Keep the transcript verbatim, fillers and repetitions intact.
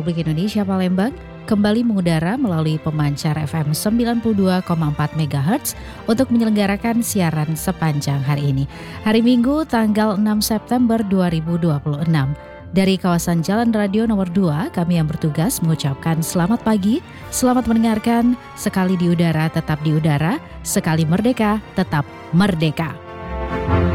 Republik Indonesia Palembang kembali mengudara melalui pemancar F M sembilan puluh dua koma empat megahertz untuk menyelenggarakan siaran sepanjang hari ini. Hari Minggu tanggal enam September dua ribu dua puluh enam. Dari kawasan Jalan Radio nomor dua, kami yang bertugas mengucapkan selamat pagi, selamat mendengarkan, sekali di udara tetap di udara, sekali merdeka tetap merdeka.